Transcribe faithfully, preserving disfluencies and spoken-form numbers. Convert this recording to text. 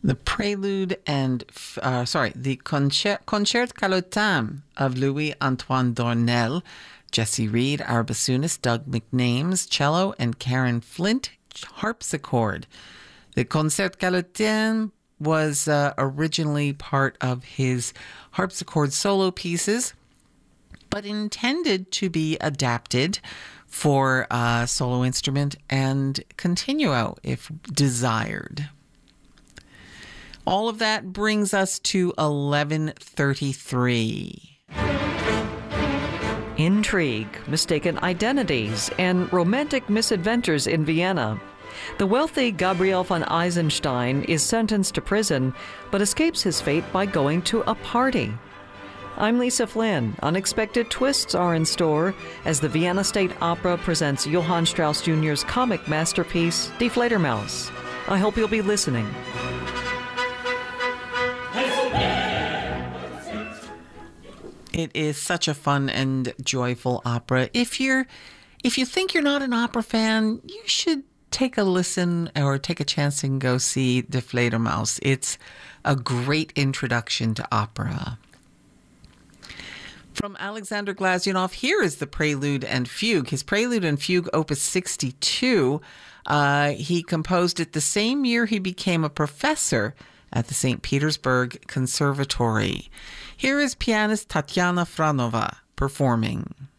The Prelude and, uh, sorry, the Concert, Concert Calotin of Louis-Antoine Dornel, Jesse Reed, our bassoonist, Doug McNames, cello, and Karen Flint, harpsichord. The Concert Calotin was uh, originally part of his harpsichord solo pieces, but intended to be adapted for uh, solo instrument and continuo if desired. All of that brings us to eleven thirty-three. Intrigue, mistaken identities, and romantic misadventures in Vienna. The wealthy Gabriel von Eisenstein is sentenced to prison, but escapes his fate by going to a party. I'm Lisa Flynn. Unexpected twists are in store as the Vienna State Opera presents Johann Strauss Junior's comic masterpiece, Die Fledermaus. I hope you'll be listening. It is such a fun and joyful opera. If you're, if you think you're not an opera fan, you should take a listen or take a chance and go see Die Fledermaus. It's a great introduction to opera. From Alexander Glazunov, here is the Prelude and Fugue. His Prelude and Fugue, Opus sixty-two. Uh, he composed it the same year he became a professor at the Saint Petersburg Conservatory. Here is pianist Tatiana Franova performing.